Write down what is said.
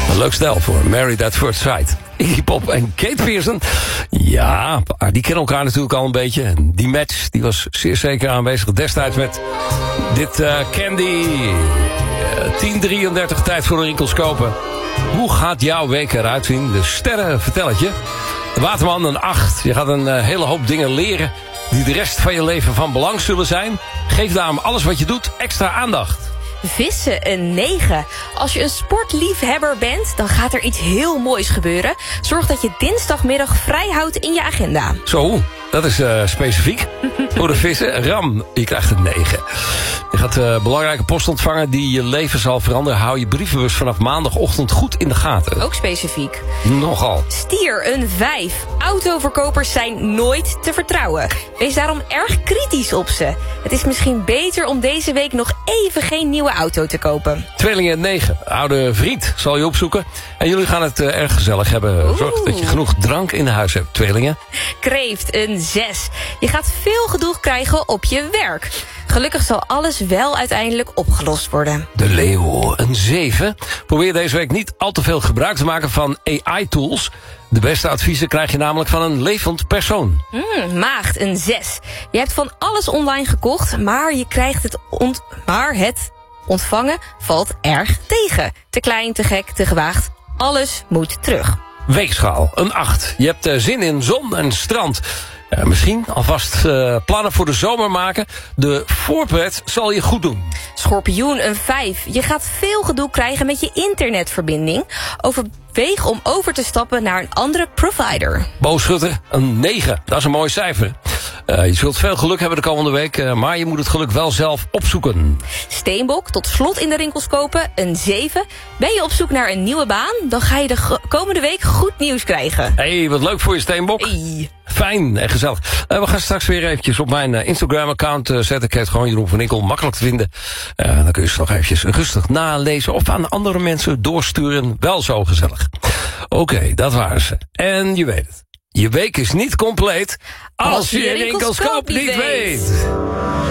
Een leuk stel voor Married at First Sight. Iggy Pop en Kate Pearson. Ja, die kennen elkaar natuurlijk al een beetje. En die match die was zeer zeker aanwezig destijds met dit Candy. 10:33 tijd voor de winkels kopen. Hoe gaat jouw week eruit zien? De sterren vertel het je. De Waterman een 8. Je gaat een hele hoop dingen leren die de rest van je leven van belang zullen zijn. Geef daarom alles wat je doet extra aandacht. Vissen een 9. Als je een sportliefhebber bent, dan gaat er iets heel moois gebeuren. Zorg dat je dinsdagmiddag vrij houdt in je agenda. Zo, dat is specifiek. Voor de vissen. Ram, je krijgt een 9. Je gaat belangrijke post ontvangen die je leven zal veranderen. Hou je brievenbus vanaf maandagochtend goed in de gaten. Ook specifiek. Nogal. Stier een 5. Autoverkopers zijn nooit te vertrouwen. Wees daarom erg kritisch op ze. Het is misschien beter om deze week nog even geen nieuwe auto te kopen. Tweelingen 9. Oude vriend zal je opzoeken. En jullie gaan het erg gezellig hebben. Zorg dat je genoeg drank in huis hebt, tweelingen. Kreeft een 6. Je gaat veel gedoe krijgen op je werk. Gelukkig zal alles wel uiteindelijk opgelost worden. De leeuw een 7. Probeer deze week niet al te veel gebruik te maken van AI-tools. De beste adviezen krijg je namelijk van een levend persoon. Maagd een 6. Je hebt van alles online gekocht, maar je krijgt het ontvangen valt erg tegen. Te klein, te gek, te gewaagd. Alles moet terug. Weegschaal een 8. Je hebt zin in zon en strand. Misschien alvast plannen voor de zomer maken. De voorpret zal je goed doen. Schorpioen een 5. Je gaat veel gedoe krijgen met je internetverbinding. Overweeg om over te stappen naar een andere provider. Boogschutter een 9. Dat is een mooi cijfer. Je zult veel geluk hebben de komende week, maar je moet het geluk wel zelf opzoeken. Steenbok, tot slot in de winkels kopen, een 7. Ben je op zoek naar een nieuwe baan, dan ga je de komende week goed nieuws krijgen. Hey, wat leuk voor je, Steenbok. Hey. Fijn en gezellig. We gaan straks weer eventjes op mijn Instagram-account zetten. Ik heet gewoon Jeroen van Inkel, makkelijk te vinden. Dan kun je ze nog eventjes rustig nalezen of aan andere mensen doorsturen. Wel zo gezellig. Oké, dat waren ze. En je weet het. Je week is niet compleet als je je winkelscoop niet weet.